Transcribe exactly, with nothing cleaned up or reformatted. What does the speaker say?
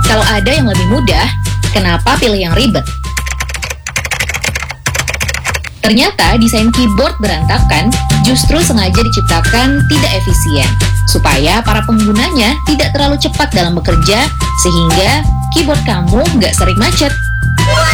Kalau ada yang lebih mudah, kenapa pilih yang ribet? Ternyata desain keyboard berantakan justru sengaja diciptakan tidak efisien, supaya para penggunanya tidak terlalu cepat dalam bekerja, sehingga keyboard kamu nggak sering macet.